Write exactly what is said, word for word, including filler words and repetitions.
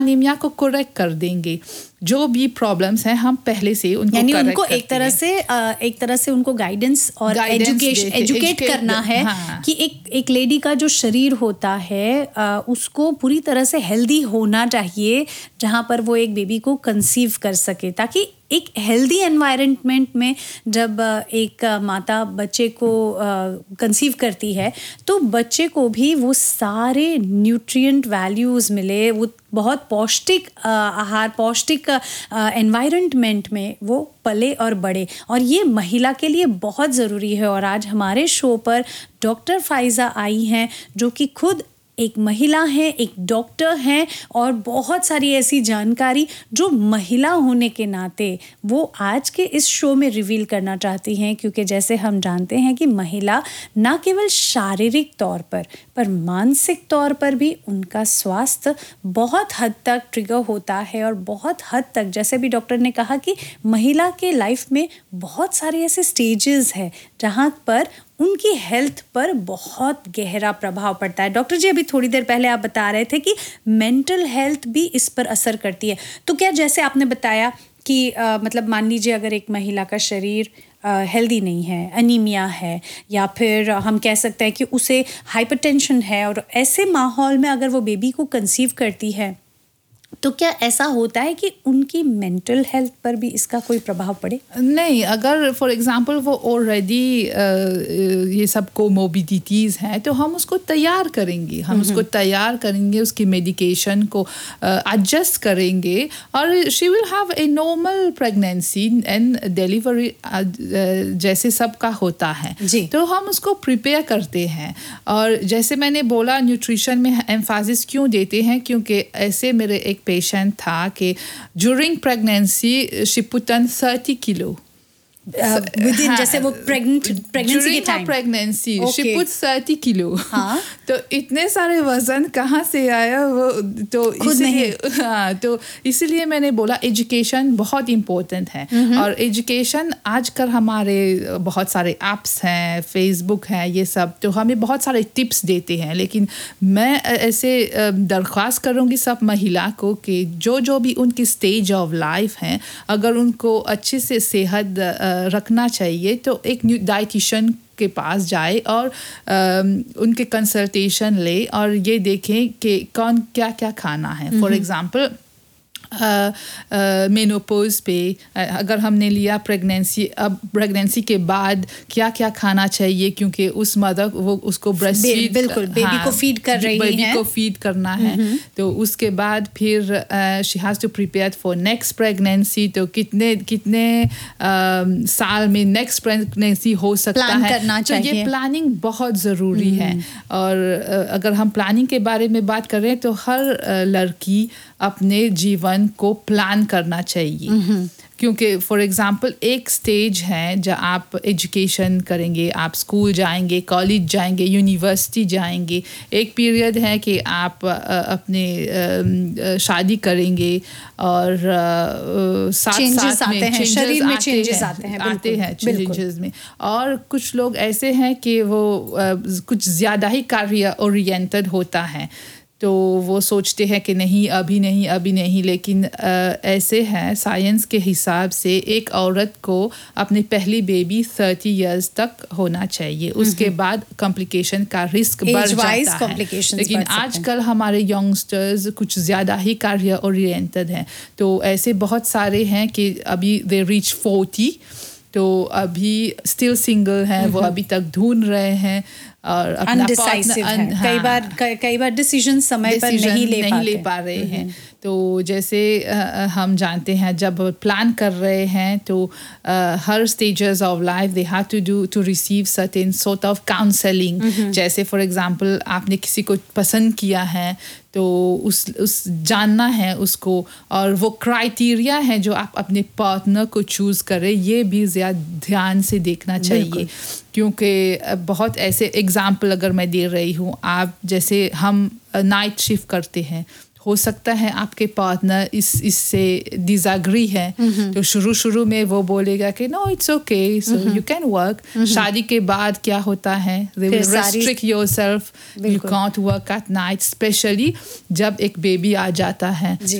Anaemia को correct कर देंगे। जो भी प्रॉब्लम्स हैं हम पहले से उनको यानी करेक्ट उनको एक तरह से एक तरह से उनको गाइडेंस और एजुकेशन एजुकेट करना है हाँ. कि एक एक लेडी का जो शरीर होता है उसको पूरी तरह से हेल्दी होना चाहिए, जहाँ पर वो एक बेबी को कंसीव कर सके, ताकि एक हेल्दी एनवायरनमेंट में जब एक माता बच्चे को कंसीव करती है तो बच्चे को भी वो सारे न्यूट्रिएंट वैल्यूज़ मिले, वो बहुत पौष्टिक आहार, पौष्टिक एनवायरनमेंट में वो पले और बढ़े, और ये महिला के लिए बहुत ज़रूरी है। और आज हमारे शो पर डॉक्टर फ़ाइज़ा आई हैं जो कि खुद एक महिला है, एक डॉक्टर हैं, और बहुत सारी ऐसी जानकारी जो महिला होने के नाते वो आज के इस शो में रिवील करना चाहती हैं। क्योंकि जैसे हम जानते हैं कि महिला ना केवल शारीरिक तौर पर पर मानसिक तौर पर भी उनका स्वास्थ्य बहुत हद तक ट्रिगर होता है, और बहुत हद तक, जैसे भी डॉक्टर ने कहा कि महिला के लाइफ में बहुत सारे ऐसे स्टेजेस हैं जहाँ पर उनकी हेल्थ पर बहुत गहरा प्रभाव पड़ता है। डॉक्टर जी, अभी थोड़ी देर पहले आप बता रहे थे कि मेंटल हेल्थ भी इस पर असर करती है, तो क्या जैसे आपने बताया कि आ, मतलब मान लीजिए अगर एक महिला का शरीर हेल्दी नहीं है, अनीमिया है, या फिर हम कह सकते हैं कि उसे हाइपरटेंशन है, और ऐसे माहौल में अगर वो बेबी को कंसीव करती है, तो क्या ऐसा होता है कि उनकी मेंटल हेल्थ पर भी इसका कोई प्रभाव पड़े? नहीं, अगर फॉर एग्जांपल वो ऑलरेडी ये सब कोमोबिडिटीज़ हैं तो हम उसको तैयार करेंगे, हम उसको तैयार करेंगे, उसकी मेडिकेशन को एडजस्ट करेंगे, और she will have a normal pregnancy and delivery जैसे सबका होता है जी। तो हम उसको प्रिपेयर करते हैं। और जैसे मैंने बोला, न्यूट्रिशन में एम्फासिस क्यों देते हैं, क्योंकि ऐसे मेरे एक पेशेंट था कि during pregnancy she put on thirty kilo within uh, जैसे वो प्रेग्नेंट प्रेगनेंसी के time pregnancy she put thirty kilo. हाँ? तो इतने सारे वजन कहाँ से आया वो, तो इसलिए हाँ तो इसलिए मैंने बोला एजुकेशन बहुत इम्पोर्टेंट है। और एजुकेशन आजकल हमारे बहुत सारे ऐप्स हैं, फेसबुक है, ये सब तो हमें बहुत सारे टिप्स देते हैं, लेकिन मैं ऐसे दरख्वास्त करूँगी सब महिला को कि जो जो भी उनकी स्टेज ऑफ लाइफ है, अगर उनको अच्छे से सेहत रखना चाहिए तो एक डाइटिशियन के पास जाए और आ, उनके कंसल्टेशन ले और ये देखें कि कौन क्या क्या खाना है। फॉर एग्जांपल मेनोपॉज पे अगर हमने लिया प्रेगनेंसी, अब प्रेगनेंसी के बाद क्या क्या खाना चाहिए, क्योंकि उस मदर वो उसको ब्रेस्ट फीड बिल्कुल बेबी हाँ, को फीड कर रही है, बेबी को फीड करना है, तो उसके बाद फिर she has to prepare for next pregnancy. तो कितने कितने uh, साल में नेक्स्ट प्रेगनेंसी हो सकता प्लान है, करना तो चाहिए। ये प्लानिंग बहुत ज़रूरी है। और uh, अगर हम प्लानिंग के बारे में बात करें तो हर uh, लड़की अपने जीवन को प्लान करना चाहिए, क्योंकि फॉर एग्जांपल एक स्टेज है जब आप एजुकेशन करेंगे, आप स्कूल जाएंगे, कॉलेज जाएंगे, यूनिवर्सिटी जाएंगे, एक पीरियड है कि आप अपने शादी करेंगे और साथ साथ में शरीर में चेंजेस आते हैं आते हैं चेंजेस में। और कुछ लोग ऐसे हैं कि वो कुछ ज़्यादा ही कार्य ओरिएंटेड होता है, तो वो सोचते हैं कि नहीं अभी नहीं अभी नहीं, लेकिन आ, ऐसे हैं साइंस के हिसाब से एक औरत को अपनी पहली बेबी थर्टी इयर्स तक होना चाहिए, उसके बाद कॉम्प्लिकेशन का रिस्क बढ़ जाता है। लेकिन आजकल हमारे यंगस्टर्स कुछ ज़्यादा ही कार्य ओरिएंटेड हैं, तो ऐसे बहुत सारे हैं कि अभी दे रीच फोर्टी तो अभी स्टिल सिंगल हैं, वो अभी तक ढूंढ रहे हैं और अपना पार्टनर हाँ, कई बार कई बार डिसीजन समय पर नहीं ले नहीं ले पा रहे हैं। तो जैसे आ, हम जानते हैं जब प्लान कर रहे हैं तो आ, हर stages of life they have to do to receive certain sort of counselling. जैसे फॉर एग्जांपल आपने किसी को पसंद किया है तो उस उस जानना है उसको, और वो क्राइटेरिया है जो आप अपने पार्टनर को चूज़ करें, ये भी ज़्यादा ध्यान से देखना चाहिए, क्योंकि बहुत ऐसे एग्जाम्पल अगर मैं दे रही हूँ, आप जैसे हम नाइट शिफ्ट करते हैं, हो सकता है आपके पार्टनर इस इससे डिसएग्री है, तो शुरू शुरू में वो बोलेगा कि no it's okay, so you can work. शादी के बाद क्या होता है, they will restrict yourself, you can't work at night, specially जब एक बेबी आ जाता है।